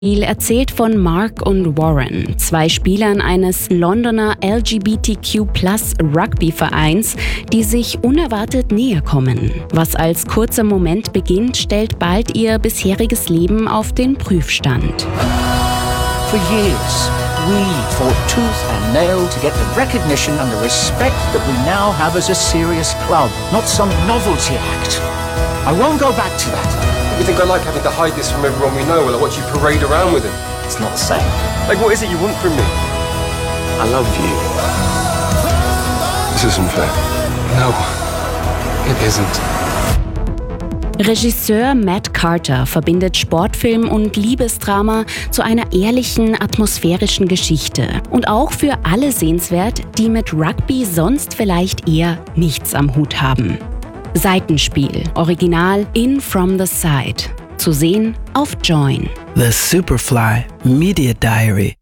Erzählt von Mark und Warren, zwei Spielern eines Londoner LGBTQ+-Rugby-Vereins, die sich unerwartet näher kommen. Was als kurzer Moment beginnt, stellt bald ihr bisheriges Leben auf den Prüfstand. For years, we fought tooth and nail to get the recognition and the respect that we now have as a serious club, not some novelty act. I won't go back to that. You think I like having to hide this from everyone we know while I watch you parade around with him? It's not the same. Like, what is it you want from me? I love you. This isn't fair. No, it isn't. Regisseur Matt Carter verbindet Sportfilm und Liebesdrama zu einer ehrlichen, atmosphärischen Geschichte. Und auch für alle sehenswert, die mit Rugby sonst vielleicht eher nichts am Hut haben. Seitenspiel, Original In From the Side. Zu sehen auf Join. The Superfly Media Diary.